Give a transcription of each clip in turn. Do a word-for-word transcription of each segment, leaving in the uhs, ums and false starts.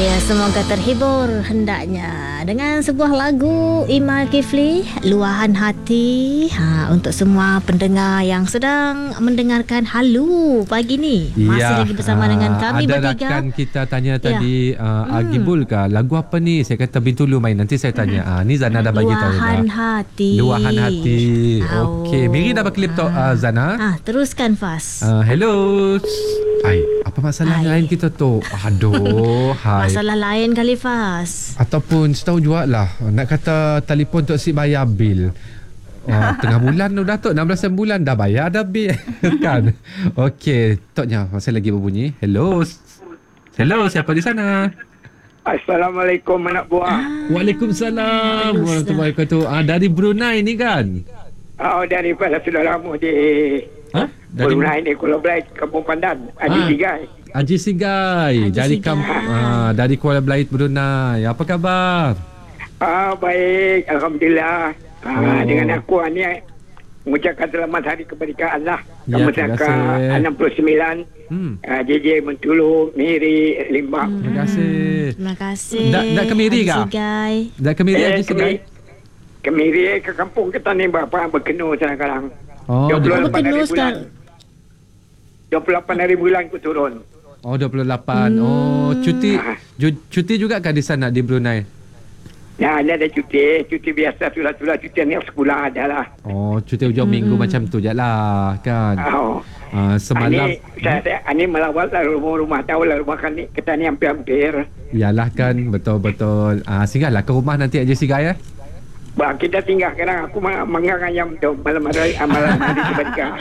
Ya, semoga terhibur hendaknya dengan sebuah lagu Imal Kifli, Luahan Hati. Ha, untuk semua pendengar yang sedang mendengarkan Halu pagi ni. Masih ya, lagi bersama uh, dengan kami ada bertiga. Ada rakan kita tanya tadi, ya. uh, hmm. Agibul kah? Lagu apa ni? Saya kata Bintulu main. Nanti saya tanya. Hmm. Ah, ni Zana dah bagi tahu dah. Luahan Hati. Luahan Hati. Oh. Okey, Miri dah berklip tu uh, Zana. Ah, teruskan Fas. Uh, hello. Hai, apa masalah hai. lain kita tu? Aduh, hai. Masalah lain kali Fas. Ataupun setahu jugalah nak kata telefon tok si bayar bil. Oh, tengah bulan tu Datuk, enam belas bulan dah bayar dah bil kan. Okey, toknya masih lagi berbunyi. Hello. Hello, siapa di sana? Assalamualaikum anak buah. Ah, Waalaikumsalam warahmatullahi wabarakatuh. Ah, dari Brunei ni kan? Oh, daripada sudah lama di Ha? Dari Brunei ni, Kuala Belait, Kampung Pandan, Haji Ah. Sigai. Haji Sigai Haji dari Sigai. kamp ah, dari Kuala Belait Brunei. Apa khabar? Ah, baik, alhamdulillah. Ah, Oh. dengan aku ni mengucapkan selamat hari kemerdekaan lah. Ya, Kamu terima cakap kasih. enam puluh sembilan. Hmm. Ah, J J Mentulu, Miri, Limbang. Terima kasih. Terima kasih. Dak dak ke Miri Haji kah? Sigai. Dak ke Miri Eh, Haji Sigai? ke Miri, ke kampung kita ni berapa berkenu sekarang. Oh, dua puluh di- lapan hari Berkenu bulan. sekarang. dua puluh lapan hari bulan aku turun. Oh, dua puluh lapan. Hmm. Oh, cuti ju, cuti juga kah di sana di Brunei? Ya, ada ada cuti, cuti biasa sudah-sudah cuti ni sekolah ada lah. Oh, cuti hujung minggu macam tu je lah kan. Oh. Ah, semalam Ini saya, saya ini melawat lah rumah-rumah tahu lah rumah kan ni kita ni hampir-hampir. Yalah kan, betul-betul. Ah, singgahlah ke rumah nanti Haji Sigai ya. Bah, kita tinggal sekarang aku ma- manggang ayam tu malam hari ah, malam hari kemerdekaan.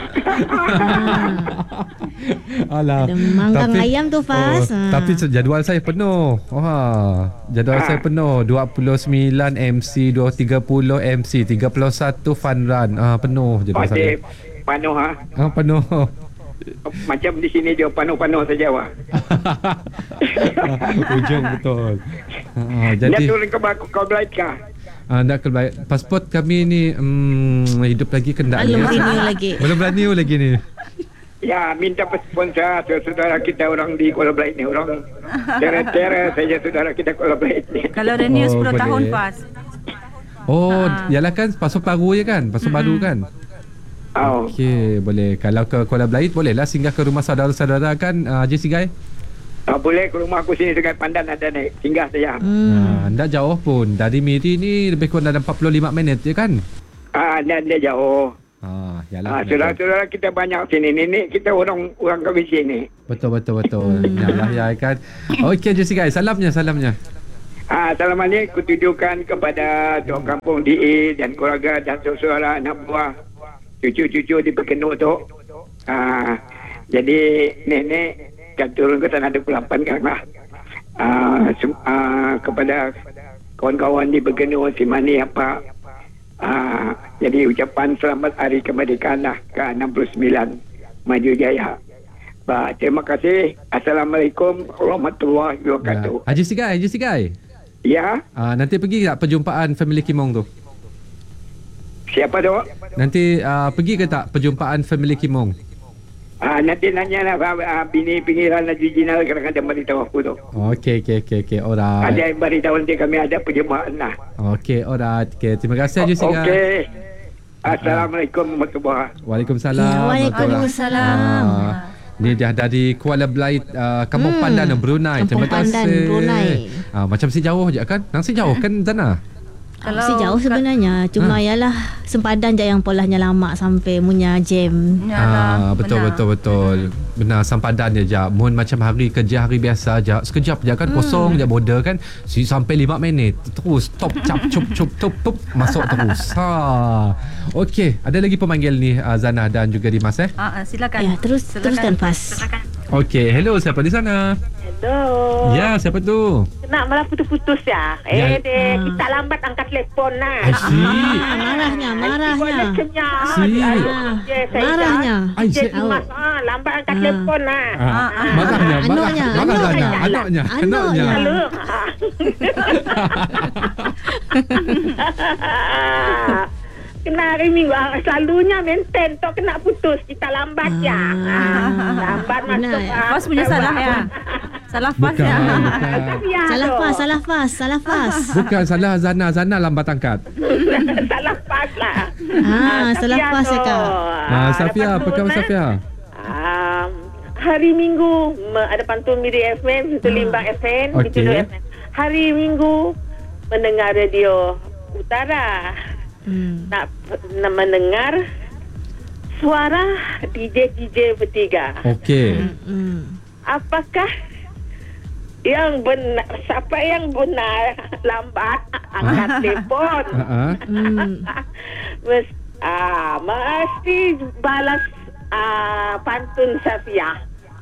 Alah. Ada manggang ayam tu, Fas. Oh, Ha. tapi jadual saya penuh. Wah, jadual Ha. saya penuh. dua puluh sembilan M C, dua tiga puluh M C, tiga puluh satu fun run. Ah, penuh jadual saya. Masih panuh ha. Ah, penuh. Macam di sini dia panuh-panuh saja wah. Ujung betul. Ah, Dia jadi turun ke baku kau Belait kah? ah, nak kelbaik. Pasport kami ni hmm, hidup lagi kendak Belum ni. renew lagi. Belum renew lagi ni. Ya, minta sponsor saudara kita orang di Kuala Belait ni, orang tera-tera saja saudara kita Kuala Belait ni. Kalau renew Oh, sepuluh boleh. tahun pas. Oh, Ah. yalah kan pasport baru je kan? Pasport baru kan? Oh. Okey, boleh. Kalau ke Kuala Belait bolehlah singgah ke rumah saudara-saudara kan uh, Haji Sigai? Ah, boleh ke rumah aku sini Sungai Pandan ada ni. Singgah saja. Hmm. Tak jauh pun. Dari Miri ni lebih kurang dalam empat puluh lima minit je kan? Ah, dan dia jauh. Ah, yalah. Ah, saudara-saudara kita banyak sini. Nenek kita orang orang kami sini. Betul betul betul. Yalah ya kan. Okey Haji Sigai, salamnya salamnya. Ah, Assalamualaikum kutujukan kepada Tok Kampung D A dan keluarga dan saudara anak buah, cucu-cucu di Bekenu tu. Ah, jadi nenek kan turun ke tanah dua puluh lapan kan lah. Ah, sem- ah, kepada kawan-kawan di Bekenu, si Mani apa. Ah, jadi ucapan selamat hari kemerdekaan lah ke enam puluh sembilan Maju Jaya. Ba, terima kasih. Assalamualaikum warahmatullahi Ya. wabarakatuh. Haji Sigai, Haji Sigai. Ya, Ah, nanti pergi tak perjumpaan family Kimong tu? siapa tu? Nanti uh, pergi ke tak perjumpaan family Kimong? Ah, nanti nanya lah ah, bini pinggiran Najib Jinal kadang-kadang beritahu aku tu. Okey okey okey okey. Alright. Ada yang beritahu nanti kami ada perjumpaan lah. Okey, alright. Okey, terima kasih Haji Sigai. Okey. Assalamualaikum warahmatullahi wabarakatuh. Waalaikumsalam. Ya, Waalaikumsalam. Ah, ni dia dari Kuala Belait, uh, Kampung Hmm, Pandan, Brunei. Kampung Terima kasih. Pandan, Brunei. Ah, macam si jauh je kan? Nang si jauh kan Zana? Kalau si jauh sebenarnya. Cuma Ha. yalah sempadan je yang polahnya lama sampai munya jam. Ah, betul betul betul. Benar sempadan je je. Mun macam hari kerja hari biasa je, sekejap je kan Hmm. kosong je border kan. Si sampai lima minit terus stop cap cup cup tup tup masuk terus. Ha. Okey, ada lagi pemanggil ni uh, Zana dan juga Dimas eh. Ah, ah, silakan. Ya, terus teruskan Fas. Okey, hello siapa di sana? Hello. Ya, siapa tu? Nak malah putus-putus ya. Ya. Eh, dek, kita lambat angkat telefon lah. I see. Ah, marahnya, marahnya. Boleh kenyang. Si. Ah, marahnya. Ai, Cik saya- Mas, ah, lambat angkat Ah. telefon lah. Ah, Ah, marahnya, marah, Anaknya, marah Zana, anaknya. anaknya, Anaknya. anaknya. Halo. Kena hari minggu ah, selalunya maintain tok kena putus kita lambat ya. Ah, lambat benar masuk. ya. ah, Bos punya salah ya. Salah fas Bukan, ya. bukan. Safia Salah tu. fas, salah fas, salah fas. Bukan salah Zana. Zana lambat angkat. Salah pas lah. Ah, salah Safia fas tu. cakap. Ah, Safia, ada apa khabar pantun, Safia? Um, hari Minggu me- ada pantun Miri F M, itu Limbang F M, Okey. itu F M. Hari Minggu mendengar radio Utara, Hmm. nak, nak mendengar suara D J D J bertiga. Okey. Hmm. Apakah yang benar, siapa yang benar lambat angkat telefon? Ah, ah. Hmm. Mes, ah, mesti balas ah, pantun Safia.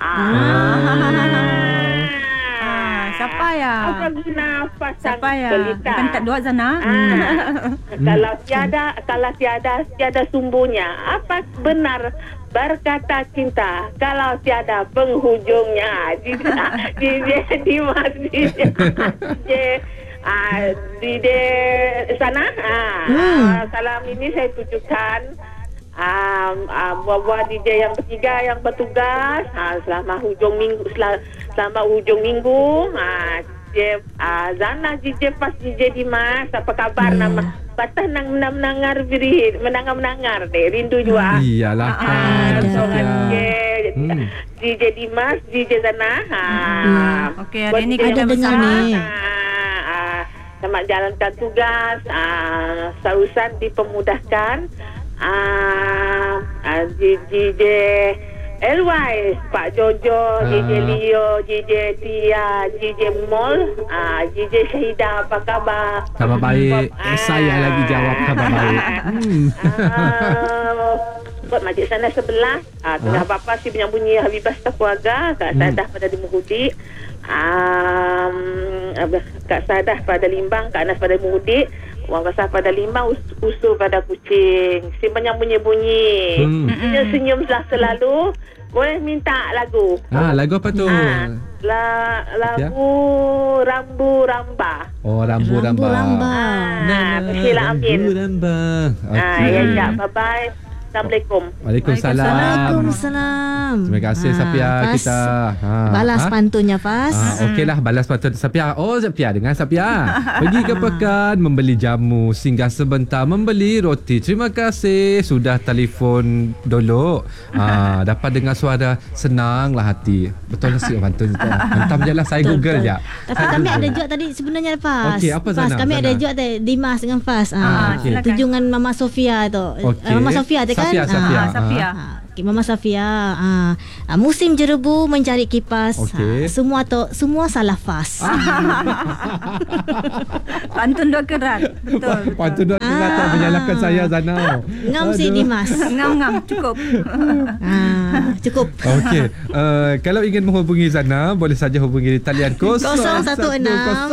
Ah, siapa ya? Apa guna pasang Siapa ya? pelita? Bukan tak dua Zana. Ah, kalau tiada kalau tiada tiada sumbunya, apa benar berkata cinta kalau tiada penghujungnya? D J Dimas, D J D J ah, D J sana. Ah, Hmm. ah, salam ini saya tujukan um, uh, buat-buat D J yang bertiga yang bertugas uh, selama hujung minggu selama, selama hujung minggu uh, D J uh, Zana, D J Pas, D J Dimas, apa kabar? Hmm. Nama batah nang menangar biri menangar menangar deh rindu juga. Iyalah Ah, kan so, Safia. D J Hmm. D J Dimas, D J Zana. Hmm. Okey, hari ni kita Ada dengar bersama. ni. Ah, ah, selamat jalankan tugas. Ah, Sausan dipermudahkan. Ah, ah, D J L Y, Pak Jojo, D J Ah. Leo, D J Tia, D J Mol, ah, D J Syahida, apa khabar? Khabar baik. Ah. Eh, saya lagi jawab khabar baik. Hmm. Ah, buat majlis sana sebelah, ah, tengah bapa si punya bunyi Habibah Staf Keluarga, Kak Sadah pada Dimuhudi, um, Kak Sadah pada Limbang, Kak Anas pada Dimuhudi, Wang Kasah pada Limbang, us- Usul pada Kucing, Simpan yang bunyi-bunyi, Hmm. senyum-senyumlah selalu. Boleh minta lagu. Ah, lagu apa tu? Ah, la, lagu Rambu Ramba. Oh, rambu Rambu ramba. ramba. Ah, Sheila Amin. Rambu ramba. Ah, Okey. ya, ya, bye-bye. Assalamualaikum. Waalaikumsalam. Waalaikumsalam. Terima kasih Ah, Safia Fas, kita. Ha. Balas Ha? pantunnya Fas. Ah, okeylah balas pantun Safia. Oh, Safia dengan Safia. Pergi ke pekan membeli jamu, singgah sebentar membeli roti. Terima kasih sudah telefon dulu. Ah, dapat dengar suara senanglah hati. Betul nasi pantun tu. Hantam je lah saya Google je. Tapi kami ada joke tadi sebenarnya Fas. Okey, apa Fas, Zana? kami Zana. ada joke tadi Dimas dengan Fas. Ah, Ah, okey. silakan. Tujuan Mama Sofia tu. Okey. Ah, Mama Sofia tu kan? Safia, Safia. Ah, Safia. Ah, okay, Mama Safia. Ah, ah, musim jerebu mencari kipas. Okey. Ah, semua tu semua salah Fas. Pantun dua kerat. Betul. Pantun dah ah. menyalahkan saya Zana. Ngam si Dimas. Ngam-ngam cukup. Ah, cukup. Okey, uh, kalau ingin menghubungi Zana, boleh saja hubungi di talian kosong satu enam.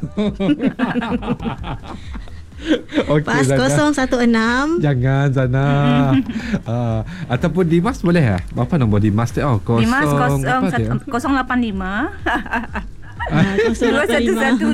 Okey, Pas Zana. kosong satu enam. Jangan Zana. uh, ataupun Dimas boleh ya? Apa nombor Dimas tu? Oh, kosong. Dimas apa dia? kosong lapan lima Ah, kosong dua lapan satu lima. satu